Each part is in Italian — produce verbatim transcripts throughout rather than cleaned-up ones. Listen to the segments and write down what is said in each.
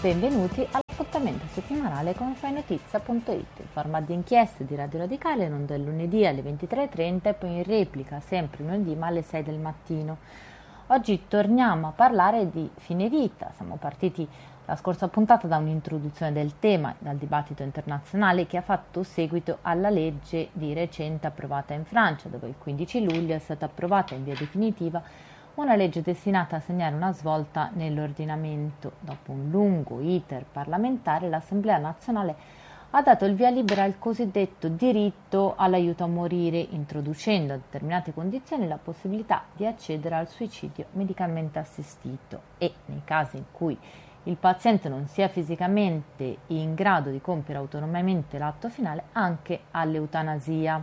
Benvenuti all'appuntamento settimanale con fainotizia punto it, il format di inchieste di Radio Radicale, non del lunedì alle ventitré e trenta e poi in replica sempre lunedì ma alle sei del mattino. Oggi torniamo a parlare di fine vita. Siamo partiti la scorsa puntata da un'introduzione del tema, dal dibattito internazionale che ha fatto seguito alla legge di recente approvata in Francia, dove il quindici luglio è stata approvata in via definitiva una legge destinata a segnare una svolta nell'ordinamento. Dopo un lungo iter parlamentare, l'Assemblea nazionale ha dato il via libera al cosiddetto diritto all'aiuto a morire, introducendo a determinate condizioni la possibilità di accedere al suicidio medicalmente assistito e, nei casi in cui il paziente non sia fisicamente in grado di compiere autonomamente l'atto finale, anche all'eutanasia.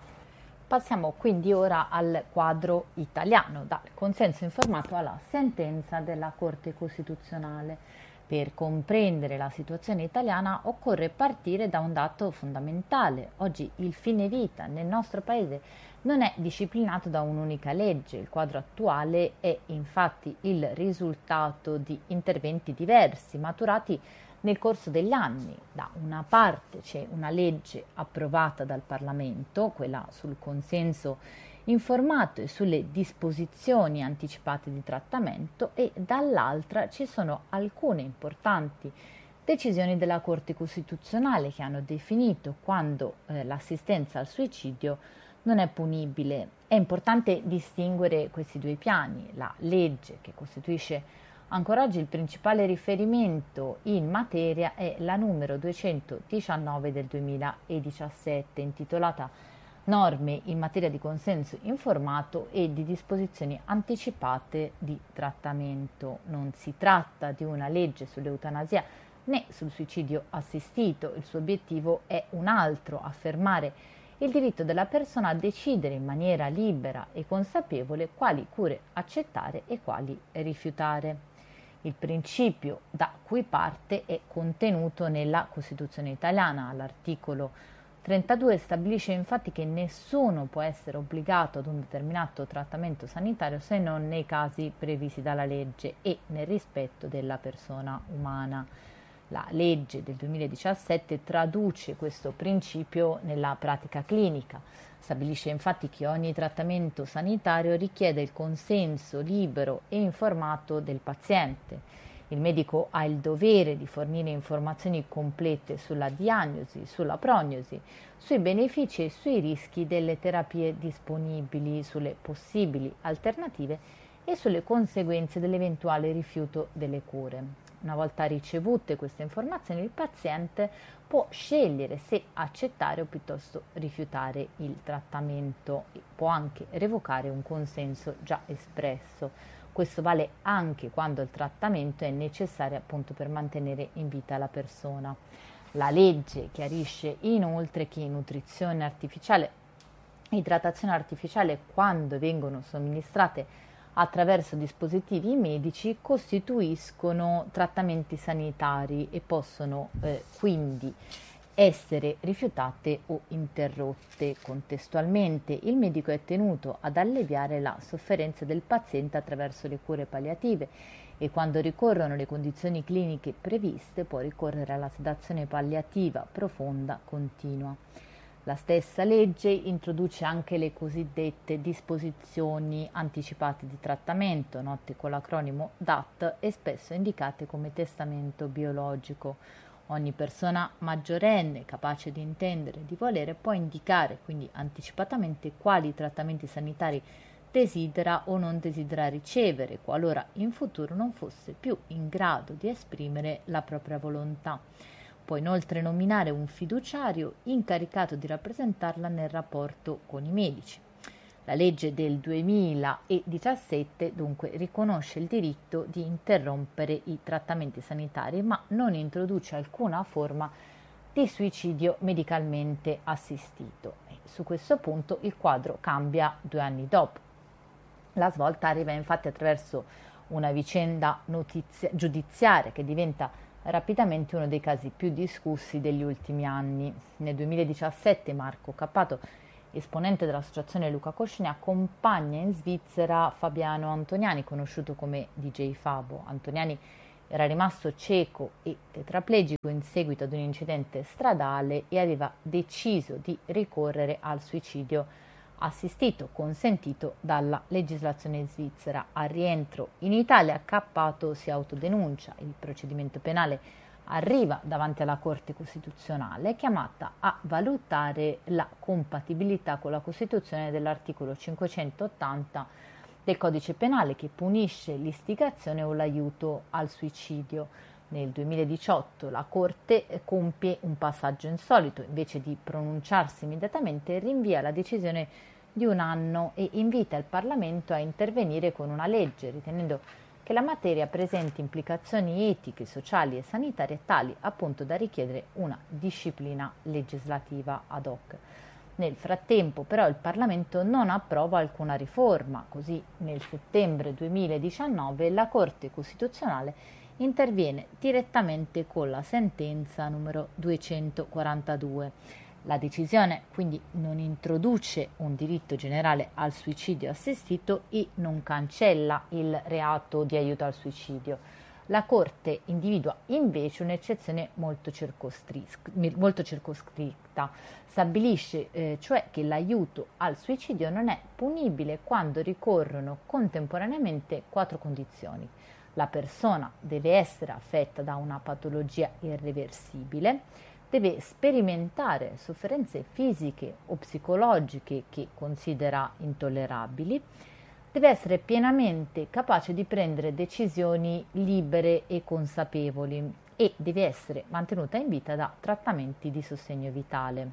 Passiamo quindi ora al quadro italiano, dal consenso informato alla sentenza della Corte Costituzionale. Per comprendere la situazione italiana occorre partire da un dato fondamentale. Oggi il fine vita nel nostro paese non è disciplinato da un'unica legge. Il quadro attuale è infatti il risultato di interventi diversi, maturati nel corso degli anni. Da una parte c'è una legge approvata dal Parlamento, quella sul consenso informato e sulle disposizioni anticipate di trattamento, e dall'altra ci sono alcune importanti decisioni della Corte Costituzionale che hanno definito quando eh, l'assistenza al suicidio non è punibile. È importante distinguere questi due piani. La legge che costituisce ancora oggi il principale riferimento in materia è la numero duecentodiciannove del duemiladiciassette, intitolata Norme in materia di consenso informato e di disposizioni anticipate di trattamento. Non si tratta di una legge sull'eutanasia né sul suicidio assistito. Il suo obiettivo è un altro: affermare il diritto della persona a decidere in maniera libera e consapevole quali cure accettare e quali rifiutare. Il principio da cui parte è contenuto nella Costituzione italiana. All'articolo trentadue stabilisce infatti che nessuno può essere obbligato ad un determinato trattamento sanitario se non nei casi previsti dalla legge e nel rispetto della persona umana. La legge del duemiladiciassette traduce questo principio nella pratica clinica. Stabilisce infatti che ogni trattamento sanitario richiede il consenso libero e informato del paziente. Il medico ha il dovere di fornire informazioni complete sulla diagnosi, sulla prognosi, sui benefici e sui rischi delle terapie disponibili, sulle possibili alternative e sulle conseguenze dell'eventuale rifiuto delle cure. Una volta ricevute queste informazioni, il paziente può scegliere se accettare o piuttosto rifiutare il trattamento e può anche revocare un consenso già espresso. Questo vale anche quando il trattamento è necessario appunto per mantenere in vita la persona. La legge chiarisce inoltre che nutrizione artificiale e idratazione artificiale, quando vengono somministrate attraverso dispositivi medici, costituiscono trattamenti sanitari e possono eh, quindi essere rifiutate o interrotte. Contestualmente il medico è tenuto ad alleviare la sofferenza del paziente attraverso le cure palliative e quando ricorrono le condizioni cliniche previste può ricorrere alla sedazione palliativa profonda continua. La stessa legge introduce anche le cosiddette disposizioni anticipate di trattamento, note con l'acronimo D A T e spesso indicate come testamento biologico. Ogni persona maggiorenne capace di intendere e di volere può indicare quindi anticipatamente quali trattamenti sanitari desidera o non desidera ricevere, qualora in futuro non fosse più in grado di esprimere la propria volontà. Può inoltre nominare un fiduciario incaricato di rappresentarla nel rapporto con i medici. La legge del duemiladiciassette dunque riconosce il diritto di interrompere i trattamenti sanitari, ma non introduce alcuna forma di suicidio medicalmente assistito. E su questo punto il quadro cambia due anni dopo. La svolta arriva infatti attraverso una vicenda notizia- giudiziaria che diventa rapidamente uno dei casi più discussi degli ultimi anni. Nel duemiladiciassette Marco Cappato, esponente dell'associazione Luca Coscioni, accompagna in Svizzera Fabiano Antoniani, conosciuto come D J Fabo. Antoniani Era rimasto cieco e tetraplegico in seguito ad un incidente stradale e aveva deciso di ricorrere al suicidio assistito, consentito dalla legislazione svizzera. Al rientro in Italia, Cappato si autodenuncia. Il procedimento penale arriva davanti alla Corte Costituzionale, chiamata a valutare la compatibilità con la Costituzione dell'articolo cinquecentottanta del Codice Penale, che punisce l'istigazione o l'aiuto al suicidio. Nel duemiladiciotto la Corte compie un passaggio insolito: invece di pronunciarsi immediatamente, rinvia la decisione di un anno e invita il Parlamento a intervenire con una legge, ritenendo che la materia presenti implicazioni etiche, sociali e sanitarie tali appunto da richiedere una disciplina legislativa ad hoc. Nel frattempo però il Parlamento non approva alcuna riforma, così nel settembre duemiladiciannove la Corte Costituzionale interviene direttamente con la sentenza numero duecentoquarantadue. La decisione quindi non introduce un diritto generale al suicidio assistito e non cancella il reato di aiuto al suicidio. La Corte individua invece un'eccezione molto, molto circoscritta, stabilisce eh, cioè che l'aiuto al suicidio non è punibile quando ricorrono contemporaneamente quattro condizioni. La persona deve essere affetta da una patologia irreversibile, deve sperimentare sofferenze fisiche o psicologiche che considera intollerabili, deve essere pienamente capace di prendere decisioni libere e consapevoli e deve essere mantenuta in vita da trattamenti di sostegno vitale.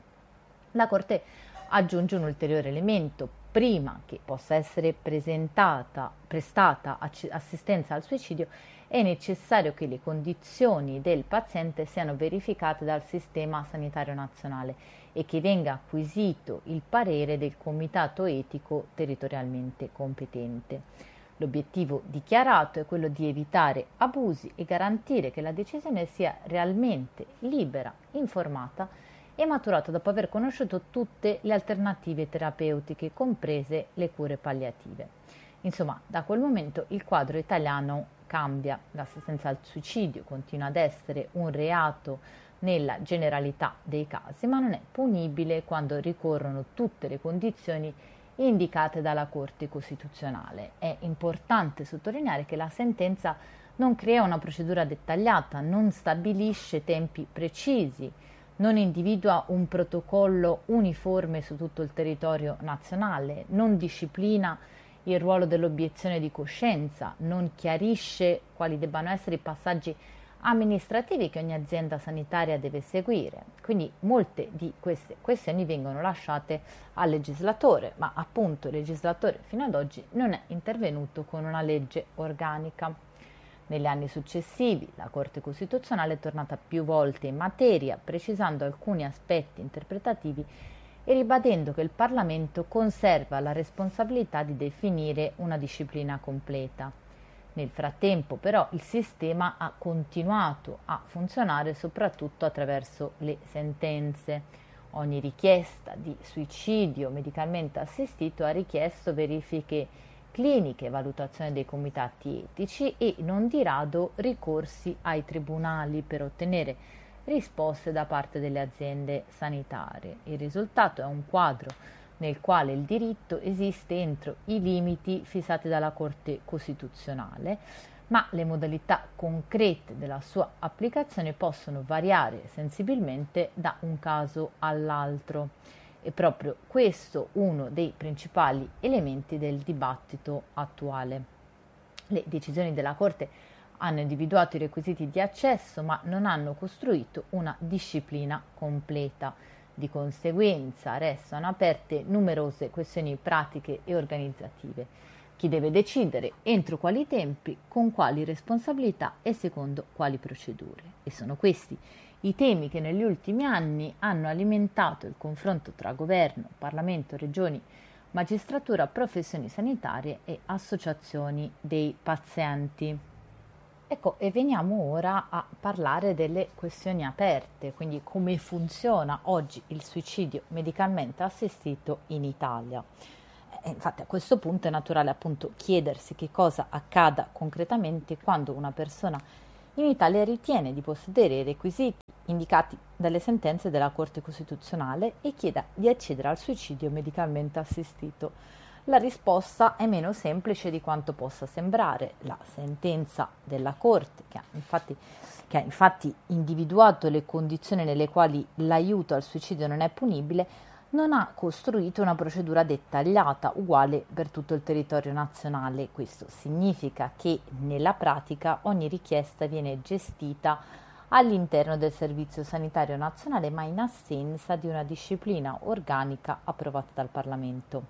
La Corte aggiunge un ulteriore elemento: prima che possa essere presentata, prestata assistenza al suicidio, è necessario che le condizioni del paziente siano verificate dal Sistema Sanitario Nazionale e che venga acquisito il parere del Comitato Etico territorialmente competente. L'obiettivo dichiarato è quello di evitare abusi e garantire che la decisione sia realmente libera, informata e maturata dopo aver conosciuto tutte le alternative terapeutiche, comprese le cure palliative. Insomma, da quel momento il quadro italiano cambia. L'assistenza al suicidio continua ad essere un reato nella generalità dei casi, ma non è punibile quando ricorrono tutte le condizioni indicate dalla Corte Costituzionale. È importante sottolineare che la sentenza non crea una procedura dettagliata, non stabilisce tempi precisi, non individua un protocollo uniforme su tutto il territorio nazionale, non disciplina il ruolo dell'obiezione di coscienza, non chiarisce quali debbano essere i passaggi amministrativi che ogni azienda sanitaria deve seguire. Quindi molte di queste questioni vengono lasciate al legislatore, ma appunto il legislatore fino ad oggi non è intervenuto con una legge organica. Negli anni successivi la Corte Costituzionale è tornata più volte in materia, precisando alcuni aspetti interpretativi e ribadendo che il Parlamento conserva la responsabilità di definire una disciplina completa. Nel frattempo, però, il sistema ha continuato a funzionare soprattutto attraverso le sentenze. Ogni richiesta di suicidio medicalmente assistito ha richiesto verifiche cliniche, valutazione dei comitati etici e non di rado ricorsi ai tribunali per ottenere risposte da parte delle aziende sanitarie. Il risultato è un quadro nel quale il diritto esiste entro i limiti fissati dalla Corte Costituzionale, ma le modalità concrete della sua applicazione possono variare sensibilmente da un caso all'altro. È proprio questo uno dei principali elementi del dibattito attuale. Le decisioni della Corte hanno individuato i requisiti di accesso, ma non hanno costruito una disciplina completa. Di conseguenza restano aperte numerose questioni pratiche e organizzative. Chi deve decidere, entro quali tempi, con quali responsabilità e secondo quali procedure. E sono questi i temi che negli ultimi anni hanno alimentato il confronto tra governo, Parlamento, regioni, magistratura, professioni sanitarie e associazioni dei pazienti. Ecco, e veniamo ora a parlare delle questioni aperte, quindi come funziona oggi il suicidio medicalmente assistito in Italia. E infatti a questo punto è naturale appunto chiedersi che cosa accada concretamente quando una persona in Italia ritiene di possedere i requisiti indicati dalle sentenze della Corte Costituzionale e chieda di accedere al suicidio medicalmente assistito. La risposta è meno semplice di quanto possa sembrare. La sentenza della Corte, che ha infatti, che ha infatti individuato le condizioni nelle quali l'aiuto al suicidio non è punibile, non ha costruito una procedura dettagliata uguale per tutto il territorio nazionale. Questo significa che nella pratica ogni richiesta viene gestita all'interno del Servizio Sanitario Nazionale, ma in assenza di una disciplina organica approvata dal Parlamento.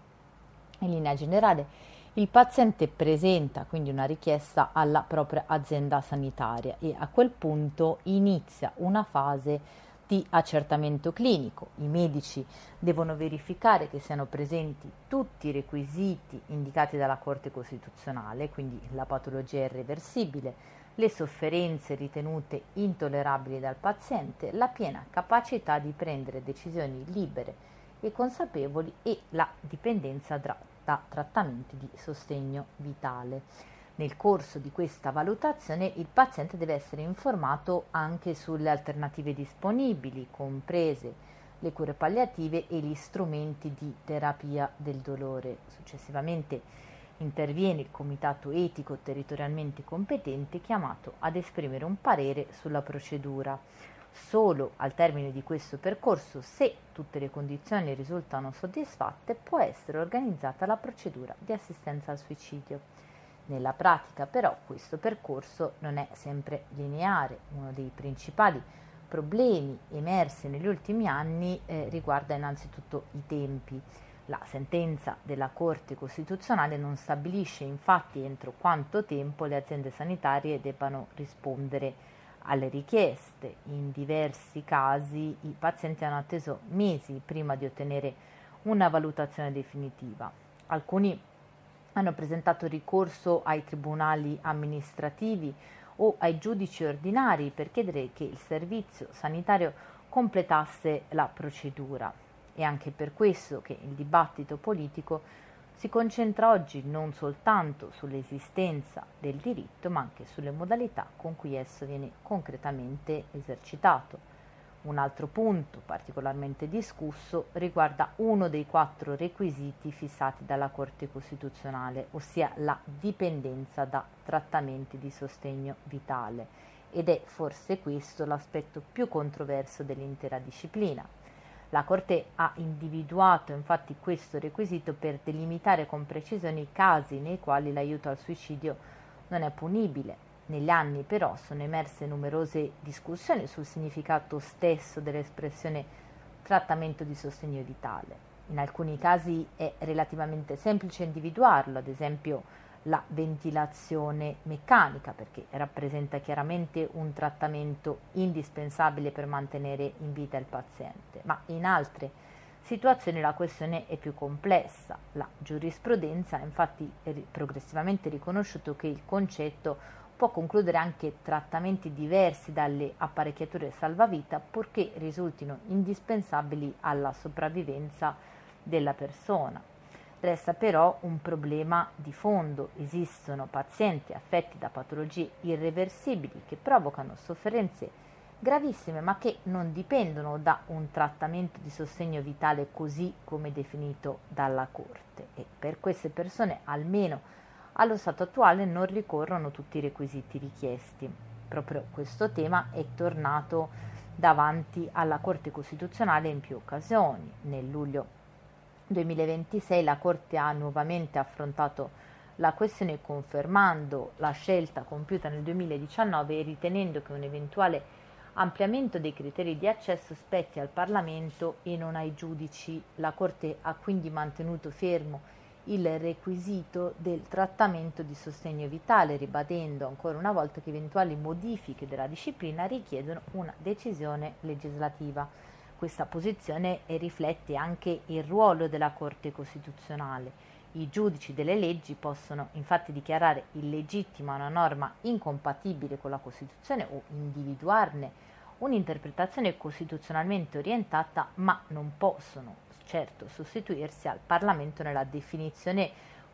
In linea generale, il paziente presenta quindi una richiesta alla propria azienda sanitaria e a quel punto inizia una fase di accertamento clinico. I medici devono verificare che siano presenti tutti i requisiti indicati dalla Corte Costituzionale, quindi la patologia irreversibile, le sofferenze ritenute intollerabili dal paziente, la piena capacità di prendere decisioni libere e consapevoli e la dipendenza da, da trattamenti di sostegno vitale. Nel corso di questa valutazione il paziente deve essere informato anche sulle alternative disponibili, comprese le cure palliative e gli strumenti di terapia del dolore. Successivamente interviene il comitato etico territorialmente competente chiamato ad esprimere un parere sulla procedura. Solo al termine di questo percorso, se tutte le condizioni risultano soddisfatte, può essere organizzata la procedura di assistenza al suicidio. Nella pratica però questo percorso non è sempre lineare. Uno dei principali problemi emersi negli ultimi anni eh, riguarda innanzitutto i tempi. La sentenza della Corte Costituzionale non stabilisce infatti entro quanto tempo le aziende sanitarie debbano rispondere alle richieste. In diversi casi i pazienti hanno atteso mesi prima di ottenere una valutazione definitiva. Alcuni hanno presentato ricorso ai tribunali amministrativi o ai giudici ordinari per chiedere che il servizio sanitario completasse la procedura. È anche per questo che il dibattito politico si concentra oggi non soltanto sull'esistenza del diritto, ma anche sulle modalità con cui esso viene concretamente esercitato. Un altro punto particolarmente discusso riguarda uno dei quattro requisiti fissati dalla Corte Costituzionale, ossia la dipendenza da trattamenti di sostegno vitale, ed è forse questo l'aspetto più controverso dell'intera disciplina. La Corte ha individuato infatti questo requisito per delimitare con precisione i casi nei quali l'aiuto al suicidio non è punibile. Negli anni però sono emerse numerose discussioni sul significato stesso dell'espressione trattamento di sostegno vitale. In alcuni casi è relativamente semplice individuarlo, ad esempio la ventilazione meccanica, perché rappresenta chiaramente un trattamento indispensabile per mantenere in vita il paziente, ma in altre situazioni la questione è più complessa. La giurisprudenza ha infatti progressivamente riconosciuto che il concetto può concludere anche trattamenti diversi dalle apparecchiature salvavita purché risultino indispensabili alla sopravvivenza della persona. Resta però un problema di fondo. Esistono pazienti affetti da patologie irreversibili che provocano sofferenze gravissime ma che non dipendono da un trattamento di sostegno vitale così come definito dalla Corte, e per queste persone almeno allo stato attuale non ricorrono tutti i requisiti richiesti. Proprio questo tema è tornato davanti alla Corte Costituzionale in più occasioni. Nel luglio duemilaventisei la Corte ha nuovamente affrontato la questione confermando la scelta compiuta nel duemiladiciannove e ritenendo che un eventuale ampliamento dei criteri di accesso spetti al Parlamento e non ai giudici. La Corte ha quindi mantenuto fermo il requisito del trattamento di sostegno vitale, ribadendo ancora una volta che eventuali modifiche della disciplina richiedono una decisione legislativa. Questa posizione riflette anche il ruolo della Corte Costituzionale. I giudici delle leggi possono infatti dichiarare illegittima una norma incompatibile con la Costituzione o individuarne un'interpretazione costituzionalmente orientata, ma non possono certo sostituirsi al Parlamento nella definizione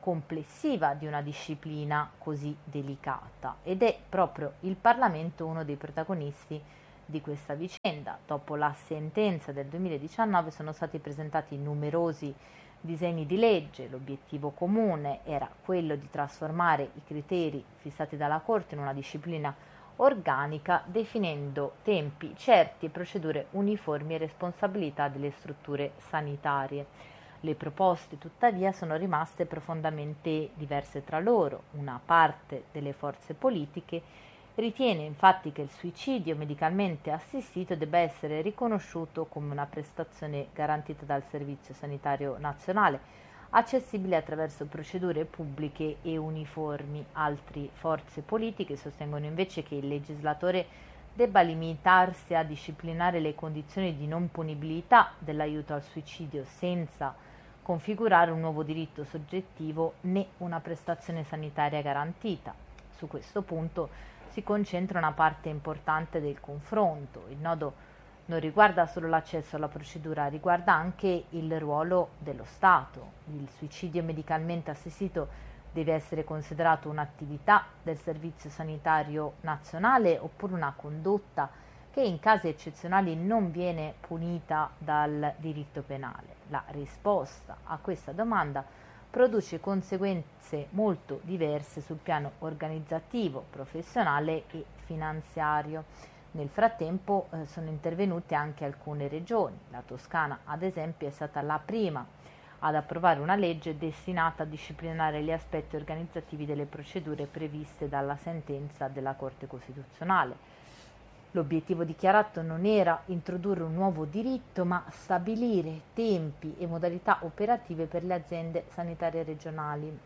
complessiva di una disciplina così delicata, ed è proprio il Parlamento uno dei protagonisti di questa vicenda. Dopo la sentenza del duemiladiciannove sono stati presentati numerosi disegni di legge. L'obiettivo comune era quello di trasformare i criteri fissati dalla Corte in una disciplina organica, definendo tempi certi e procedure uniformi e responsabilità delle strutture sanitarie. Le proposte, tuttavia, sono rimaste profondamente diverse tra loro. Una parte delle forze politiche ritiene infatti che il suicidio medicalmente assistito debba essere riconosciuto come una prestazione garantita dal Servizio Sanitario Nazionale, accessibile attraverso procedure pubbliche e uniformi. Altre forze politiche sostengono invece che il legislatore debba limitarsi a disciplinare le condizioni di non punibilità dell'aiuto al suicidio senza configurare un nuovo diritto soggettivo né una prestazione sanitaria garantita. Su questo punto si concentra una parte importante del confronto. Il nodo non riguarda solo l'accesso alla procedura, riguarda anche il ruolo dello Stato. Il suicidio medicalmente assistito deve essere considerato un'attività del Servizio Sanitario Nazionale oppure una condotta che in casi eccezionali non viene punita dal diritto penale. La risposta a questa domanda produce conseguenze molto diverse sul piano organizzativo, professionale e finanziario. Nel frattempo eh, sono intervenute anche alcune regioni. La Toscana, ad esempio, è stata la prima ad approvare una legge destinata a disciplinare gli aspetti organizzativi delle procedure previste dalla sentenza della Corte Costituzionale. L'obiettivo dichiarato non era introdurre un nuovo diritto, ma stabilire tempi e modalità operative per le aziende sanitarie regionali.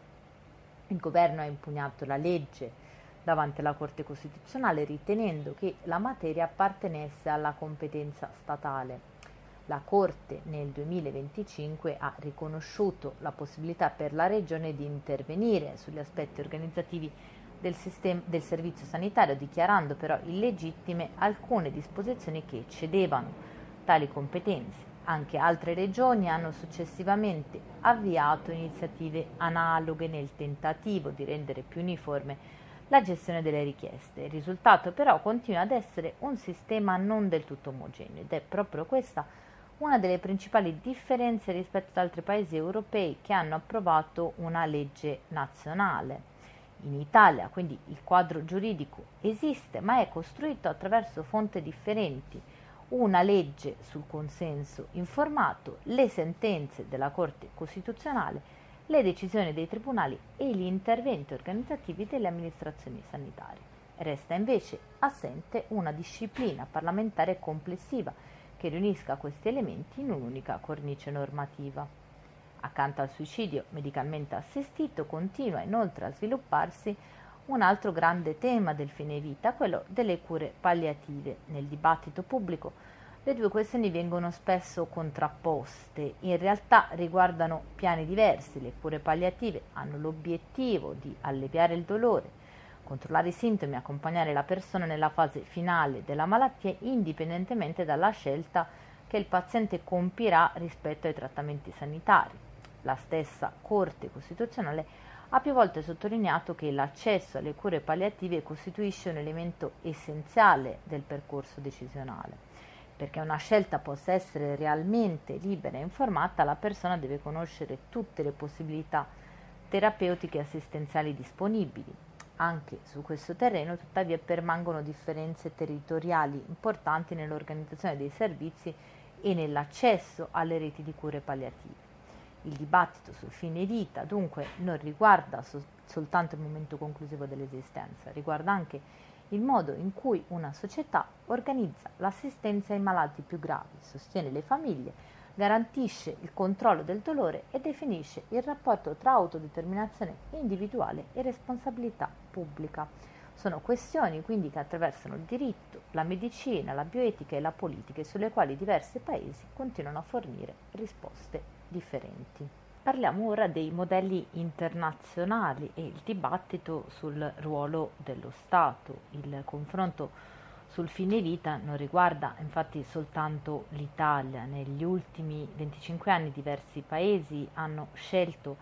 Il governo ha impugnato la legge davanti alla Corte Costituzionale, ritenendo che la materia appartenesse alla competenza statale. La Corte nel duemilaventicinque ha riconosciuto la possibilità per la Regione di intervenire sugli aspetti organizzativi del, sistema, del servizio sanitario, dichiarando però illegittime alcune disposizioni che eccedevano tali competenze. Anche altre regioni hanno successivamente avviato iniziative analoghe nel tentativo di rendere più uniforme la gestione delle richieste. Il risultato però continua ad essere un sistema non del tutto omogeneo, ed è proprio questa una delle principali differenze rispetto ad altri paesi europei che hanno approvato una legge nazionale. In Italia, quindi, il quadro giuridico esiste, ma è costruito attraverso fonti differenti: una legge sul consenso informato, le sentenze della Corte Costituzionale, le decisioni dei tribunali e gli interventi organizzativi delle amministrazioni sanitarie. Resta invece assente una disciplina parlamentare complessiva che riunisca questi elementi in un'unica cornice normativa. Accanto al suicidio medicalmente assistito continua inoltre a svilupparsi un altro grande tema del fine vita, quello delle cure palliative. Nel dibattito pubblico le due questioni vengono spesso contrapposte, in realtà riguardano piani diversi. Le cure palliative hanno l'obiettivo di alleviare il dolore, controllare i sintomi, accompagnare la persona nella fase finale della malattia, indipendentemente dalla scelta che il paziente compirà rispetto ai trattamenti sanitari. La stessa Corte Costituzionale ha più volte sottolineato che l'accesso alle cure palliative costituisce un elemento essenziale del percorso decisionale. Perché una scelta possa essere realmente libera e informata, la persona deve conoscere tutte le possibilità terapeutiche e assistenziali disponibili. Anche su questo terreno, tuttavia, permangono differenze territoriali importanti nell'organizzazione dei servizi e nell'accesso alle reti di cure palliative. Il dibattito sul fine vita, dunque, non riguarda so- soltanto il momento conclusivo dell'esistenza, riguarda anche il modo in cui una società organizza l'assistenza ai malati più gravi, sostiene le famiglie, garantisce il controllo del dolore e definisce il rapporto tra autodeterminazione individuale e responsabilità pubblica. Sono questioni quindi che attraversano il diritto, la medicina, la bioetica e la politica, e sulle quali diversi paesi continuano a fornire risposte differenti. Parliamo ora dei modelli internazionali e il dibattito sul ruolo dello Stato. Il confronto sul fine vita non riguarda infatti soltanto l'Italia. Negli ultimi venticinque anni diversi paesi hanno scelto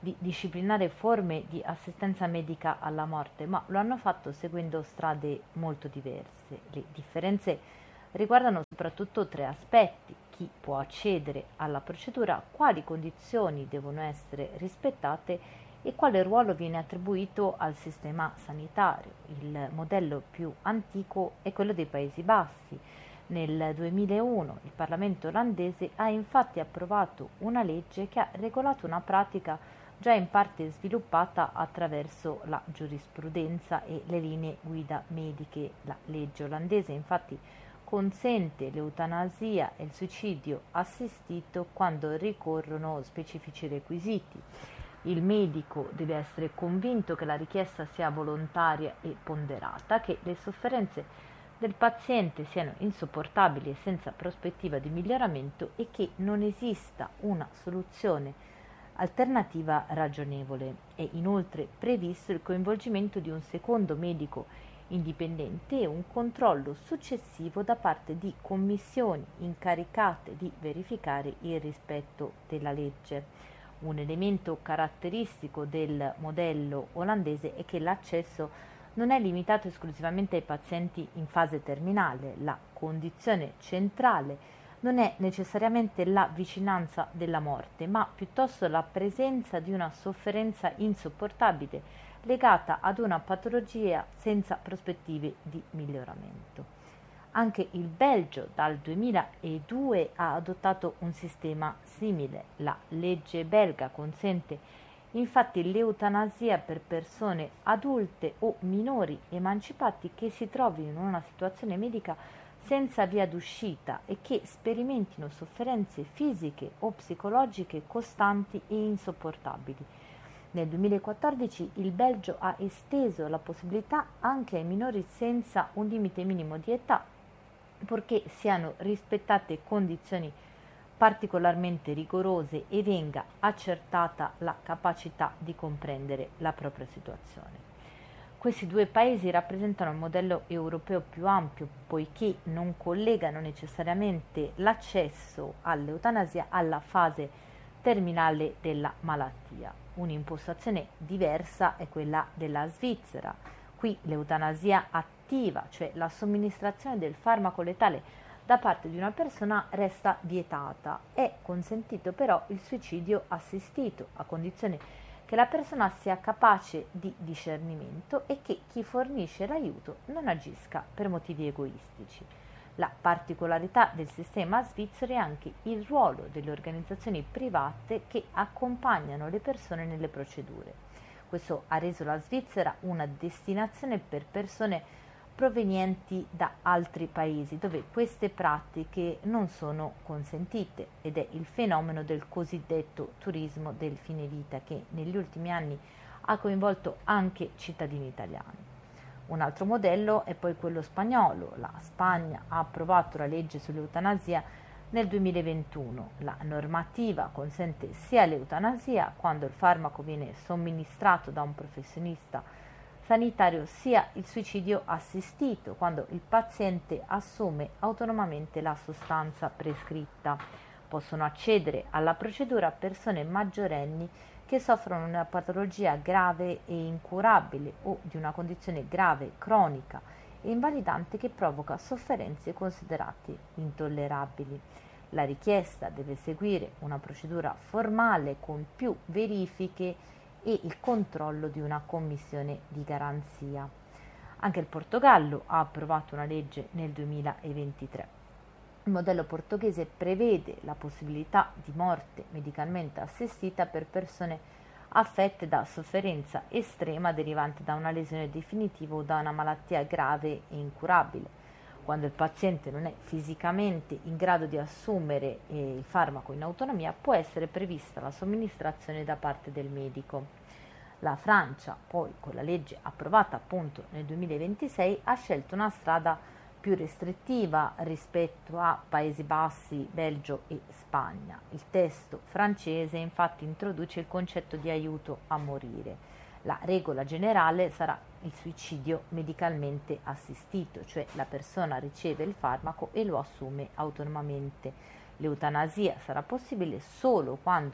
di disciplinare forme di assistenza medica alla morte, ma lo hanno fatto seguendo strade molto diverse. Le differenze riguardano soprattutto tre aspetti: chi può accedere alla procedura, quali condizioni devono essere rispettate e quale ruolo viene attribuito al sistema sanitario. Il modello più antico è quello dei Paesi Bassi. Nel duemilauno il Parlamento olandese ha infatti approvato una legge che ha regolato una pratica già in parte sviluppata attraverso la giurisprudenza e le linee guida mediche. La legge olandese infatti consente l'eutanasia e il suicidio assistito quando ricorrono specifici requisiti. Il medico deve essere convinto che la richiesta sia volontaria e ponderata, che le sofferenze del paziente siano insopportabili e senza prospettiva di miglioramento e che non esista una soluzione alternativa ragionevole. È inoltre previsto il coinvolgimento di un secondo medico indipendente e un controllo successivo da parte di commissioni incaricate di verificare il rispetto della legge. Un elemento caratteristico del modello olandese è che l'accesso non è limitato esclusivamente ai pazienti in fase terminale. La condizione centrale non è necessariamente la vicinanza della morte, ma piuttosto la presenza di una sofferenza insopportabile legata ad una patologia senza prospettive di miglioramento. Anche il Belgio dal duemiladue ha adottato un sistema simile. La legge belga consente infatti l'eutanasia per persone adulte o minori emancipati che si trovino in una situazione medica senza via d'uscita e che sperimentino sofferenze fisiche o psicologiche costanti e insopportabili. Nel duemilaquattordici il Belgio ha esteso la possibilità anche ai minori senza un limite minimo di età, purché siano rispettate condizioni particolarmente rigorose e venga accertata la capacità di comprendere la propria situazione. Questi due paesi rappresentano un modello europeo più ampio, poiché non collegano necessariamente l'accesso all'eutanasia alla fase terminale della malattia. Un'impostazione diversa è quella della Svizzera. Qui l'eutanasia attiva, cioè la somministrazione del farmaco letale da parte di una persona, resta vietata. È consentito però il suicidio assistito, a condizione che la persona sia capace di discernimento e che chi fornisce l'aiuto non agisca per motivi egoistici. La particolarità del sistema svizzero è anche il ruolo delle organizzazioni private che accompagnano le persone nelle procedure. Questo ha reso la Svizzera una destinazione per persone provenienti da altri paesi dove queste pratiche non sono consentite, ed è il fenomeno del cosiddetto turismo del fine vita che negli ultimi anni ha coinvolto anche cittadini italiani. Un altro modello è poi quello spagnolo. La Spagna ha approvato la legge sull'eutanasia nel duemilaventuno. La normativa consente sia l'eutanasia quando il farmaco viene somministrato da un professionista sanitario, sia il suicidio assistito quando il paziente assume autonomamente la sostanza prescritta. Possono accedere alla procedura persone maggiorenni che soffrono una patologia grave e incurabile o di una condizione grave, cronica e invalidante che provoca sofferenze considerate intollerabili. La richiesta deve seguire una procedura formale con più verifiche e il controllo di una commissione di garanzia. Anche il Portogallo ha approvato una legge nel duemilaventitré. Il modello portoghese prevede la possibilità di morte medicalmente assistita per persone affette da sofferenza estrema derivante da una lesione definitiva o da una malattia grave e incurabile. Quando il paziente non è fisicamente in grado di assumere eh, il farmaco in autonomia, può essere prevista la somministrazione da parte del medico. La Francia, poi, con la legge approvata appunto nel duemilaventisei, ha scelto una strada più restrittiva rispetto a Paesi Bassi, Belgio e Spagna. Il testo francese infatti introduce il concetto di aiuto a morire. La regola generale sarà il suicidio medicalmente assistito, cioè la persona riceve il farmaco e lo assume autonomamente. L'eutanasia sarà possibile solo quando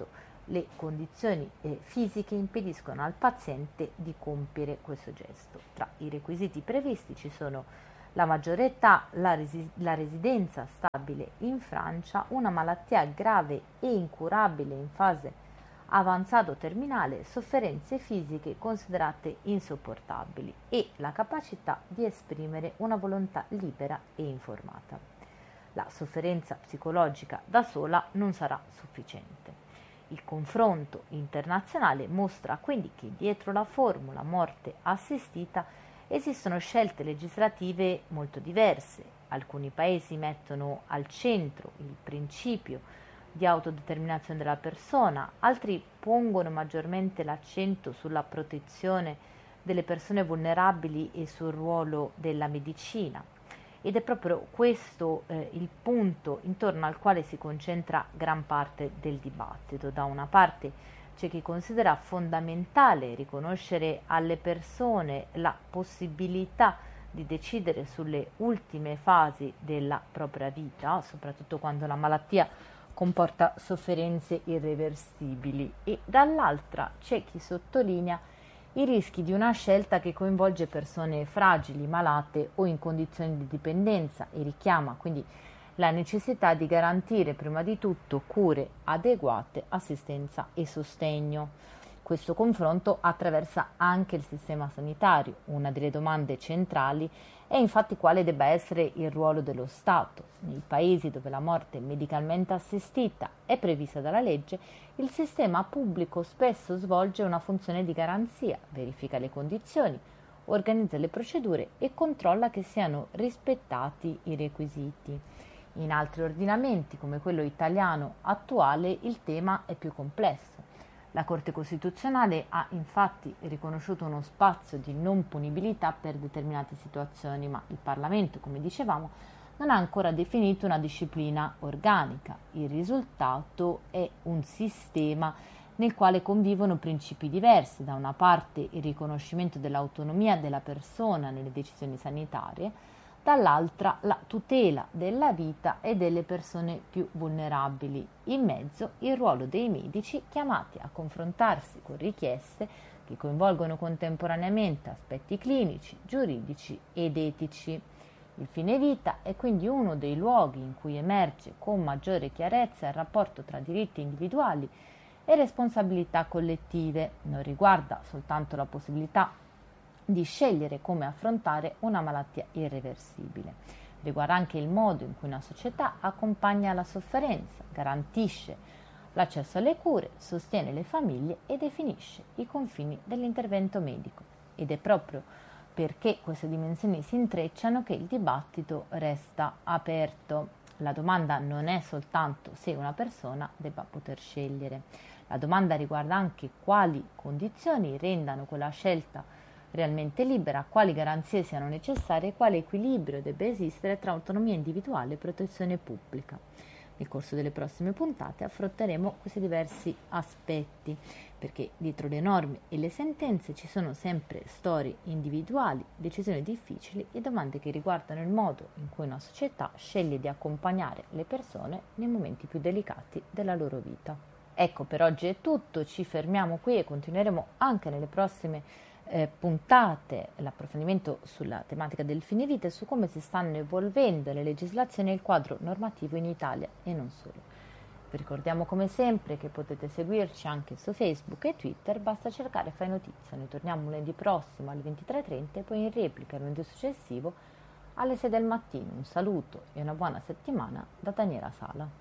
le condizioni eh, fisiche impediscono al paziente di compiere questo gesto. Tra i requisiti previsti ci sono la maggiore età, la, resi- la residenza stabile in Francia, una malattia grave e incurabile in fase avanzato terminale, sofferenze fisiche considerate insopportabili e la capacità di esprimere una volontà libera e informata. La sofferenza psicologica da sola non sarà sufficiente. Il confronto internazionale mostra quindi che dietro la formula morte assistita esistono scelte legislative molto diverse. Alcuni paesi mettono al centro il principio di autodeterminazione della persona, altri pongono maggiormente l'accento sulla protezione delle persone vulnerabili e sul ruolo della medicina. Ed è proprio questo eh, il punto intorno al quale si concentra gran parte del dibattito. Da una parte c'è chi considera fondamentale riconoscere alle persone la possibilità di decidere sulle ultime fasi della propria vita, soprattutto quando la malattia comporta sofferenze irreversibili, e dall'altra c'è chi sottolinea i rischi di una scelta che coinvolge persone fragili, malate o in condizioni di dipendenza e richiama quindi la necessità di garantire prima di tutto cure adeguate, assistenza e sostegno. Questo confronto attraversa anche il sistema sanitario. Una delle domande centrali è infatti quale debba essere il ruolo dello Stato. Nei paesi dove la morte medicalmente assistita è prevista dalla legge, il sistema pubblico spesso svolge una funzione di garanzia, verifica le condizioni, organizza le procedure e controlla che siano rispettati i requisiti. In altri ordinamenti, come quello italiano attuale, il tema è più complesso. La Corte Costituzionale ha infatti riconosciuto uno spazio di non punibilità per determinate situazioni, ma il Parlamento, come dicevamo, non ha ancora definito una disciplina organica. Il risultato è un sistema nel quale convivono principi diversi: da una parte il riconoscimento dell'autonomia della persona nelle decisioni sanitarie, dall'altra la tutela della vita e delle persone più vulnerabili. In mezzo il ruolo dei medici, chiamati a confrontarsi con richieste che coinvolgono contemporaneamente aspetti clinici, giuridici ed etici. Il fine vita è quindi uno dei luoghi in cui emerge con maggiore chiarezza il rapporto tra diritti individuali e responsabilità collettive. Non riguarda soltanto la possibilità di scegliere come affrontare una malattia irreversibile. Riguarda anche il modo in cui una società accompagna la sofferenza, garantisce l'accesso alle cure, sostiene le famiglie e definisce i confini dell'intervento medico. Ed è proprio perché queste dimensioni si intrecciano che il dibattito resta aperto. La domanda non è soltanto se una persona debba poter scegliere. La domanda riguarda anche quali condizioni rendano quella scelta realmente libera, quali garanzie siano necessarie e quale equilibrio debba esistere tra autonomia individuale e protezione pubblica. Nel corso delle prossime puntate affronteremo questi diversi aspetti, perché dietro le norme e le sentenze ci sono sempre storie individuali, decisioni difficili e domande che riguardano il modo in cui una società sceglie di accompagnare le persone nei momenti più delicati della loro vita. Ecco, per oggi è tutto, ci fermiamo qui e continueremo anche nelle prossime Eh, puntate l'approfondimento sulla tematica del fine vita e su come si stanno evolvendo le legislazioni e il quadro normativo in Italia e non solo. Vi ricordiamo come sempre che potete seguirci anche su Facebook e Twitter, basta cercare Fai Notizia. Noi torniamo lunedì prossimo alle ventitré e trenta e poi in replica il lunedì successivo alle sei del mattino. Un saluto e una buona settimana da Daniela Sala.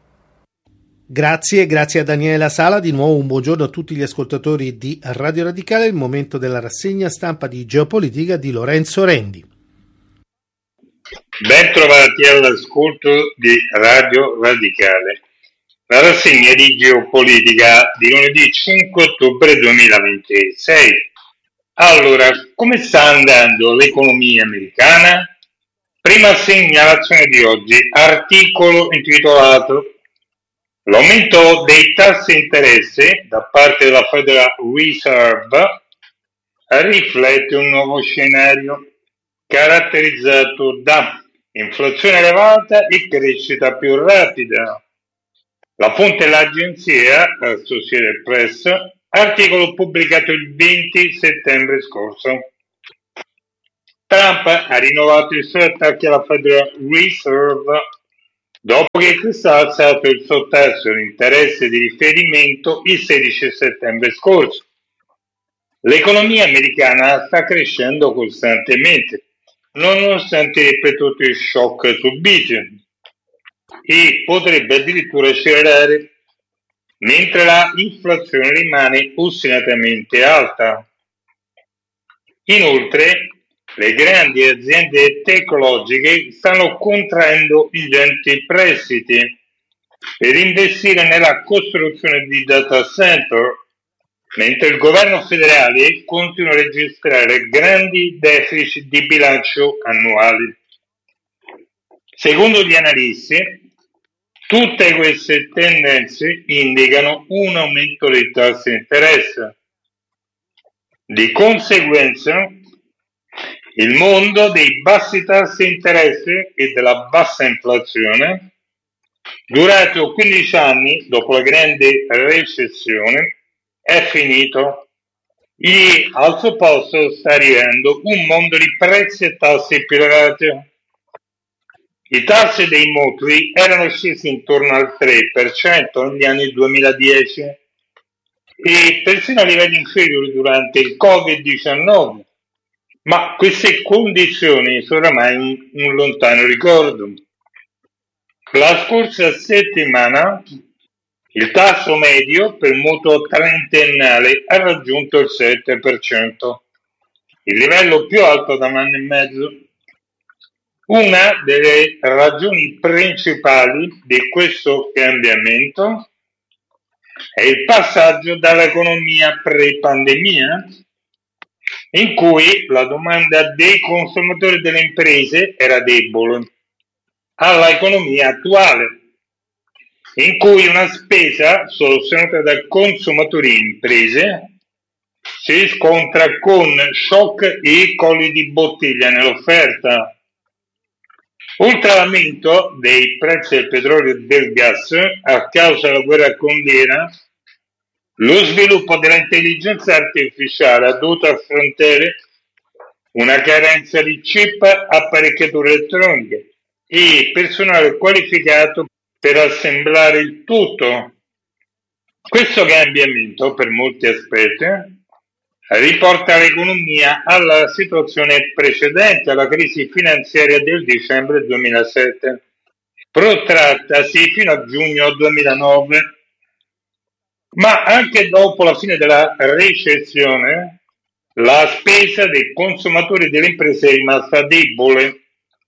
Grazie, grazie a Daniela Sala. Di nuovo un buongiorno a tutti gli ascoltatori di Radio Radicale. Il momento della rassegna stampa di geopolitica di Lorenzo Rendi. Ben trovati all'ascolto di Radio Radicale. La rassegna di geopolitica di lunedì cinque ottobre duemilaventisei. Allora, come sta andando l'economia americana? Prima segnalazione di oggi, articolo intitolato L'aumento dei tassi di interesse da parte della Federal Reserve riflette un nuovo scenario caratterizzato da inflazione elevata e crescita più rapida. La fonte è l'agenzia Associated Press, articolo pubblicato il venti settembre scorso. Trump ha rinnovato i suoi attacchi alla Federal Reserve dopo che questa ha alzato il suo tasso di interesse di riferimento il sedici settembre scorso. L'economia americana sta crescendo costantemente, nonostante i ripetuti shock subiti, e potrebbe addirittura accelerare, mentre la inflazione rimane ostinatamente alta. Inoltre, le grandi aziende tecnologiche stanno contraendo ingenti prestiti per investire nella costruzione di data center, mentre il governo federale continua a registrare grandi deficit di bilancio annuali. Secondo gli analisti, tutte queste tendenze indicano un aumento dei tassi di interesse. Di conseguenza, il mondo dei bassi tassi di interesse e della bassa inflazione, durato quindici anni dopo la grande recessione, è finito e al suo posto sta arrivando un mondo di prezzi e tassi più elevati. I tassi dei mutui erano scesi intorno al tre per cento negli anni duemiladieci e persino a livelli inferiori durante il covid diciannove, ma queste condizioni sono ormai un, un lontano ricordo. La scorsa settimana il tasso medio per mutuo trentennale ha raggiunto il sette per cento, il livello più alto da un anno e mezzo. Una delle ragioni principali di questo cambiamento è il passaggio dall'economia pre-pandemia, in cui la domanda dei consumatori e delle imprese era debole, alla economia attuale, in cui una spesa sostenuta da consumatori e imprese si scontra con shock e colli di bottiglia nell'offerta. Oltre all'aumento dei prezzi del petrolio e del gas a causa della guerra con l'Iran, lo sviluppo dell'intelligenza artificiale ha dovuto affrontare una carenza di chip, apparecchiature elettroniche e personale qualificato per assemblare il tutto. Questo cambiamento, per molti aspetti, riporta l'economia alla situazione precedente alla crisi finanziaria del dicembre duemilasette, protrattasi fino a giugno duemilanove. Ma anche dopo la fine della recessione, la spesa dei consumatori e delle imprese è rimasta debole.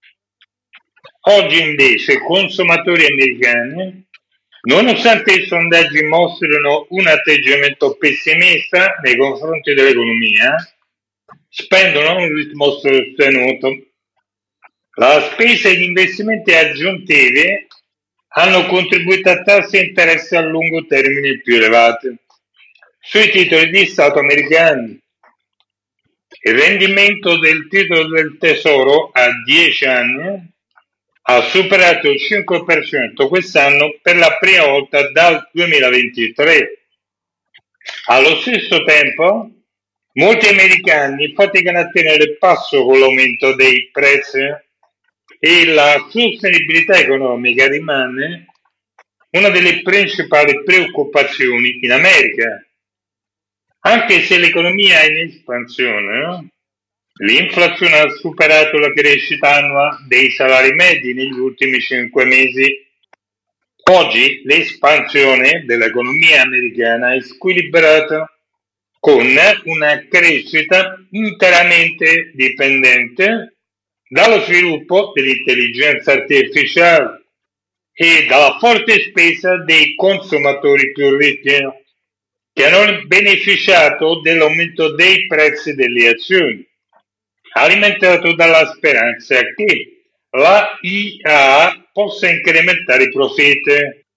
Oggi invece i consumatori americani, nonostante i sondaggi mostrino un atteggiamento pessimista nei confronti dell'economia, spendono a un ritmo sostenuto. La spesa e gli investimenti aggiuntivi hanno contribuito a tassi di interesse a lungo termine più elevati sui titoli di Stato americani. Il rendimento del titolo del Tesoro a dieci anni ha superato il cinque per cento quest'anno per la prima volta dal duemilaventitré. Allo stesso tempo, molti americani faticano a tenere il passo con l'aumento dei prezzi e la sostenibilità economica rimane una delle principali preoccupazioni in America. Anche se l'economia è in espansione, l'inflazione ha superato la crescita annua dei salari medi negli ultimi cinque mesi. Oggi l'espansione dell'economia americana è squilibrata, con una crescita interamente dipendente dallo sviluppo dell'intelligenza artificiale e dalla forte spesa dei consumatori più ricchi, che hanno beneficiato dell'aumento dei prezzi delle azioni, alimentato dalla speranza che la I A possa incrementare i profitti.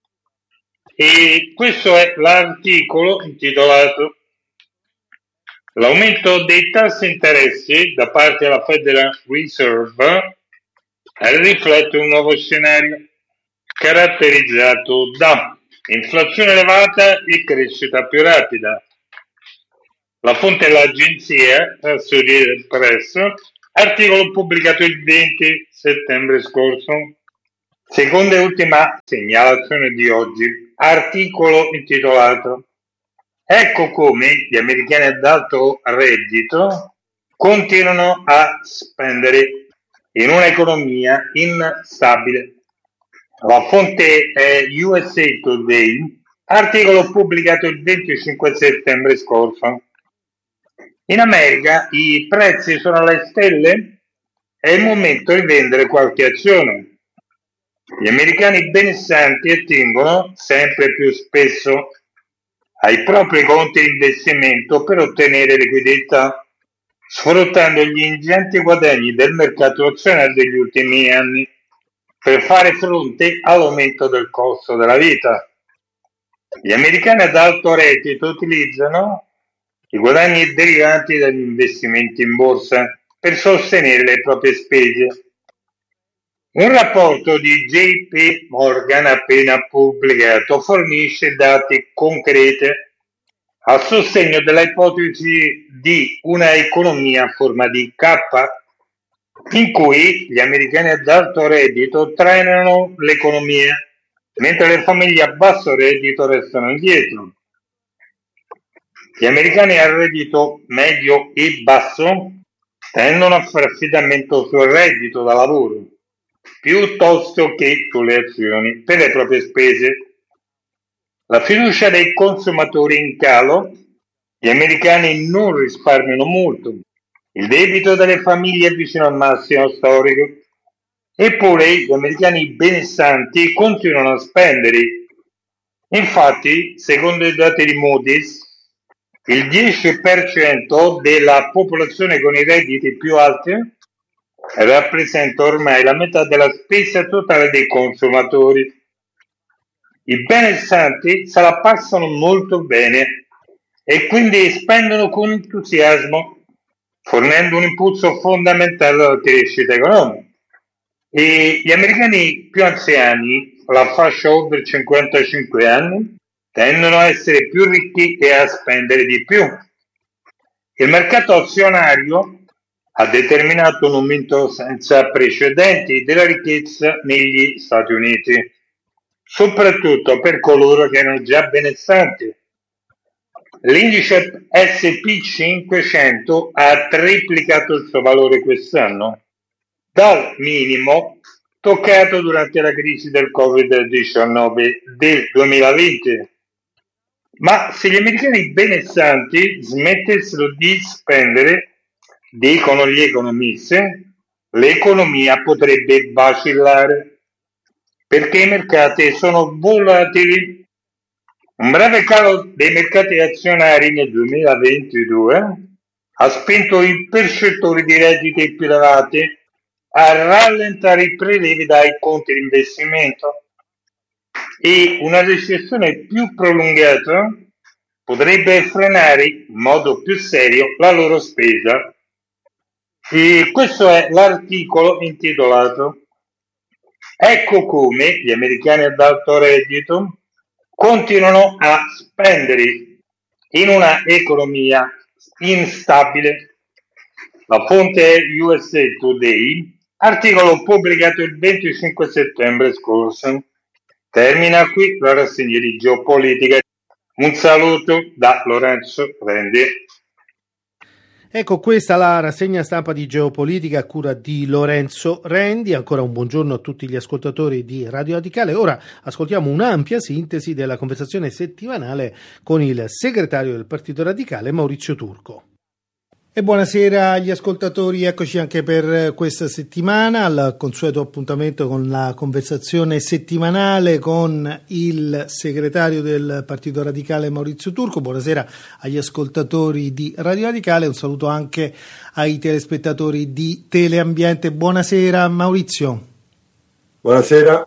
E questo è l'articolo intitolato L'aumento dei tassi di interessi da parte della Federal Reserve riflette un nuovo scenario caratterizzato da inflazione elevata e crescita più rapida. La fonte è l'agenzia Associated Press, articolo pubblicato il venti settembre scorso. Seconda e ultima segnalazione di oggi, articolo intitolato "Ecco come gli americani ad alto reddito continuano a spendere in un'economia instabile". La fonte è U S A Today, articolo pubblicato il venticinque settembre scorso. In America i prezzi sono alle stelle? È il momento di vendere qualche azione. Gli americani benestanti attingono sempre più spesso ai propri conti di investimento per ottenere liquidità, sfruttando gli ingenti guadagni del mercato azionario degli ultimi anni per fare fronte all'aumento del costo della vita. Gli americani ad alto reddito utilizzano i guadagni derivanti dagli investimenti in borsa per sostenere le proprie spese. Un rapporto di J P Morgan appena pubblicato fornisce dati concreti a sostegno della ipotesi di una economia a forma di K, in cui gli americani ad alto reddito trainano l'economia, mentre le famiglie a basso reddito restano indietro. Gli americani a reddito medio e basso tendono a fare affidamento sul reddito da lavoro piuttosto che sulle azioni per le proprie spese. La fiducia dei consumatori in calo, gli americani non risparmiano molto, il debito delle famiglie è vicino al massimo storico, eppure gli americani benestanti continuano a spendere. Infatti, secondo i dati di Moody's, il dieci per cento della popolazione con i redditi più alti rappresenta ormai la metà della spesa totale dei consumatori. I benestanti se la passano molto bene e quindi spendono con entusiasmo, fornendo un impulso fondamentale alla crescita economica. E gli americani più anziani, la fascia over cinquantacinque anni, tendono a essere più ricchi e a spendere di più. Il mercato azionario ha determinato un aumento senza precedenti della ricchezza negli Stati Uniti, soprattutto per coloro che erano già benestanti. L'indice S P cinquecento ha triplicato il suo valore quest'anno, dal minimo toccato durante la crisi del covid diciannove del duemilaventi. Ma se gli americani benestanti smettessero di spendere, dicono gli economisti, l'economia potrebbe vacillare perché i mercati sono volatili. Un breve calo dei mercati azionari nel duemilaventidue ha spinto i percettori di redditi più elevati a rallentare i prelievi dai conti di investimento, e una recessione più prolungata potrebbe frenare in modo più serio la loro spesa. E questo è l'articolo intitolato "Ecco come gli americani ad alto reddito continuano a spendere in una economia instabile". La fonte è U S A Today, articolo pubblicato il venticinque settembre scorso. Termina qui la rassegna di geopolitica. Un saluto da Lorenzo Rendi. Ecco, questa la rassegna stampa di geopolitica a cura di Lorenzo Rendi. Ancora un buongiorno a tutti gli ascoltatori di Radio Radicale. Ora ascoltiamo un'ampia sintesi della conversazione settimanale con il segretario del Partito Radicale, Maurizio Turco. E buonasera agli ascoltatori, eccoci anche per questa settimana al consueto appuntamento con la conversazione settimanale con il segretario del Partito Radicale Maurizio Turco. Buonasera agli ascoltatori di Radio Radicale, un saluto anche ai telespettatori di Teleambiente. Buonasera Maurizio. Buonasera.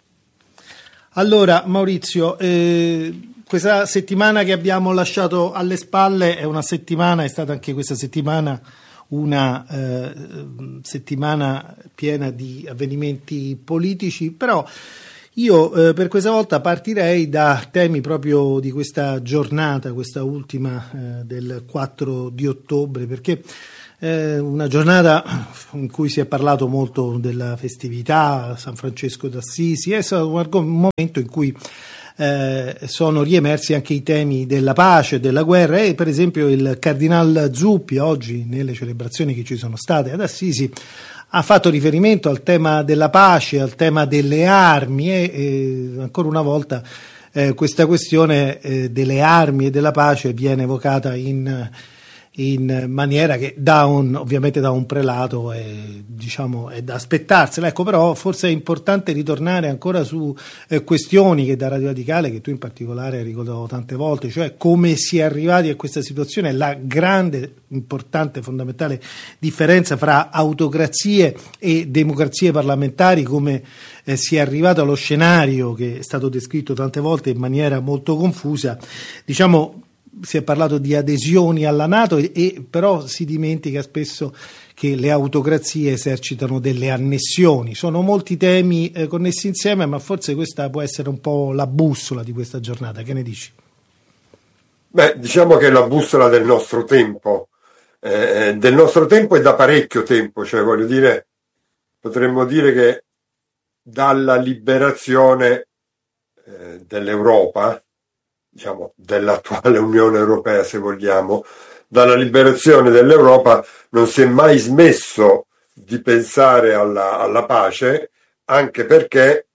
Allora Maurizio, eh, questa settimana che abbiamo lasciato alle spalle è una settimana, è stata anche questa settimana una eh, settimana piena di avvenimenti politici, però Io eh, per questa volta partirei da temi proprio di questa giornata, questa ultima eh, del quattro di ottobre, perché è una giornata in cui si è parlato molto della festività, San Francesco d'Assisi, è stato un, argom- un momento in cui eh, sono riemersi anche i temi della pace, della guerra, e per esempio il Cardinal Zuppi oggi nelle celebrazioni che ci sono state ad Assisi ha fatto riferimento al tema della pace, al tema delle armi e, e ancora una volta eh, questa questione eh, delle armi e della pace viene evocata in, in maniera che da un, ovviamente da un prelato è, diciamo, è da aspettarsela. Ecco, però forse è importante ritornare ancora su eh, questioni che da Radio Radicale, che tu in particolare hai ricordato tante volte, cioè come si è arrivati a questa situazione, la grande, importante, fondamentale differenza fra autocrazie e democrazie parlamentari, come eh, si è arrivato allo scenario che è stato descritto tante volte in maniera molto confusa. Diciamo, si è parlato di adesioni alla NATO e, e però si dimentica spesso che le autocrazie esercitano delle annessioni. Sono molti temi eh, connessi insieme, ma forse questa può essere un po' la bussola di questa giornata. Che ne dici? Beh, diciamo che è la bussola del nostro tempo, eh, del nostro tempo e da parecchio tempo, cioè voglio dire, potremmo dire che dalla liberazione eh, dell'Europa, diciamo dell'attuale Unione Europea se vogliamo, dalla liberazione dell'Europa non si è mai smesso di pensare alla, alla pace, anche perché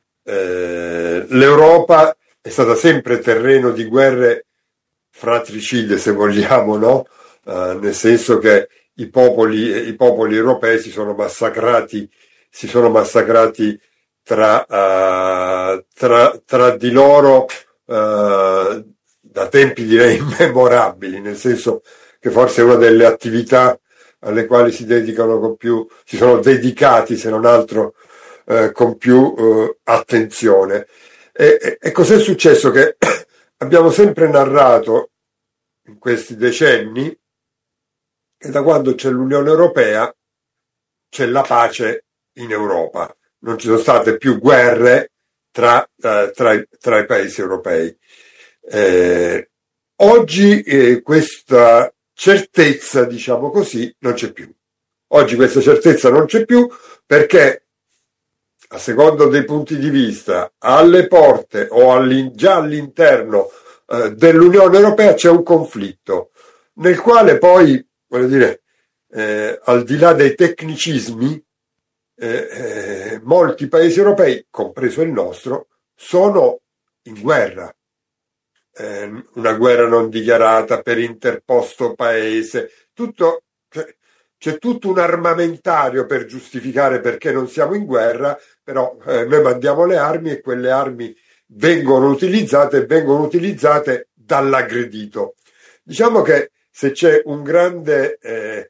eh, l'Europa è stata sempre terreno di guerre fratricide, se vogliamo, no? Uh, nel senso che i popoli, i popoli europei si sono massacrati, si sono massacrati tra, uh, tra, tra di loro Uh, da tempi direi immemorabili, nel senso che forse è una delle attività alle quali si dedicano con più, si sono dedicati se non altro uh, con più uh, attenzione. E, e, e cos'è successo? Che abbiamo sempre narrato in questi decenni che da quando c'è l'Unione Europea c'è la pace in Europa, non ci sono state più guerre Tra, uh, tra, i, tra i paesi europei. Eh, oggi eh, questa certezza, diciamo così, non c'è più. Oggi questa certezza non c'è più perché, a seconda dei punti di vista, alle porte o all'in, già all'interno eh, dell'Unione Europea c'è un conflitto, nel quale poi, voglio dire, eh, al di là dei tecnicismi, Eh, eh, molti paesi europei, compreso il nostro, sono in guerra. Eh, una guerra non dichiarata per interposto paese. Tutto, cioè, c'è tutto un armamentario per giustificare perché non siamo in guerra, però eh, noi mandiamo le armi e quelle armi vengono utilizzate e vengono utilizzate dall'aggredito. Diciamo che se c'è un grande... Eh,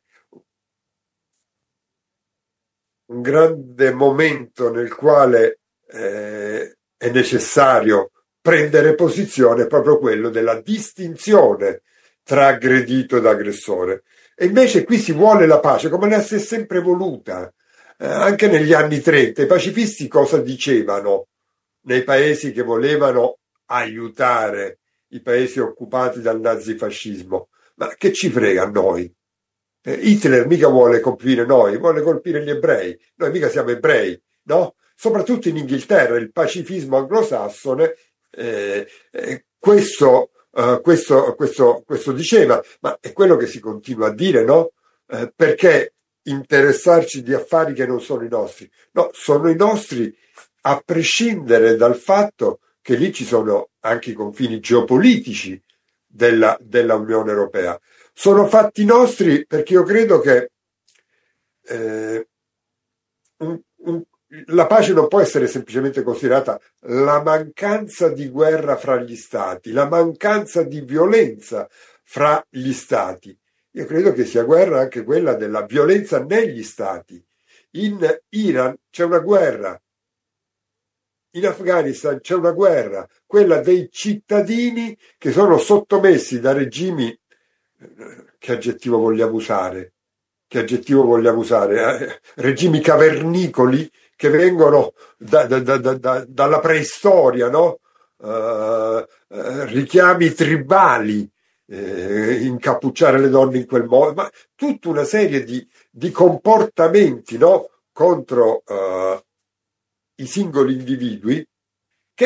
un grande momento nel quale eh, è necessario prendere posizione, è proprio quello della distinzione tra aggredito ed aggressore. E invece qui si vuole la pace, come la si è sempre voluta. Eh, anche negli anni trenta i pacifisti cosa dicevano nei paesi che volevano aiutare i paesi occupati dal nazifascismo? Ma che ci frega a noi? Eh, Hitler mica vuole colpire noi, vuole colpire gli ebrei. Noi mica siamo ebrei, no? Soprattutto in Inghilterra, il pacifismo anglosassone, eh, eh, questo, uh, questo, questo, questo diceva, ma è quello che si continua a dire, no? Eh, perché interessarci di affari che non sono i nostri? No, sono i nostri a prescindere dal fatto che lì ci sono anche i confini geopolitici della, della Unione Europea. Sono fatti nostri perché io credo che eh, un, un, la pace non può essere semplicemente considerata la mancanza di guerra fra gli stati, la mancanza di violenza fra gli stati. Io credo che sia guerra anche quella della violenza negli stati. In Iran c'è una guerra, in Afghanistan c'è una guerra, quella dei cittadini che sono sottomessi da regimi. Che aggettivo vogliamo usare? Che aggettivo vogliamo usare? Eh, regimi cavernicoli che vengono da, da, da, da, dalla preistoria, no? Uh, uh, richiami tribali, eh, incappucciare le donne in quel modo, ma tutta una serie di, di comportamenti, no? Contro uh, i singoli individui